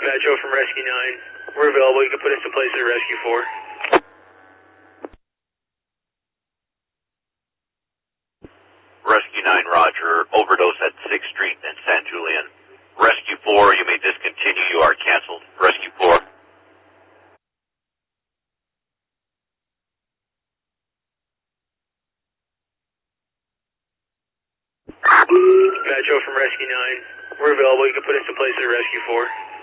Patcho from Rescue 9. We're available. You can put us in place at Rescue 4. Rescue 9, roger. Overdose at 6th Street and San Julian. Rescue 4, you may discontinue. You are canceled. Rescue 4. Patcho from Rescue 9. We're available. You can put us in place at Rescue 4.